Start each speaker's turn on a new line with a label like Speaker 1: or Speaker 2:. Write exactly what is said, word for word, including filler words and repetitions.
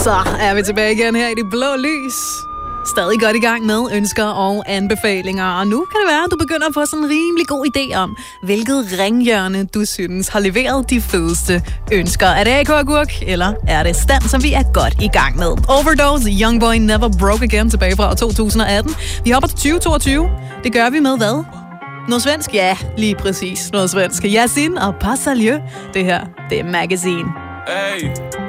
Speaker 1: Så er vi tilbage igen her i det blå lys. Stadig godt i gang med ønsker og anbefalinger. Og nu kan det være, at du begynder at få sådan en rimelig god idé om, hvilket ringhjørne du synes har leveret de fedeste ønsker. Er det A K Agurk, eller er det Stan, som vi er godt i gang med? Overdose, Youngboy Never Broke Again, tilbage fra to tusind atten. Vi hopper til tyve toogtyve. Det gør vi med hvad? Noget svensk? Ja, lige præcis. Noget svensk. Yasin og Passalje. Det her, det er Magazine.
Speaker 2: Hey.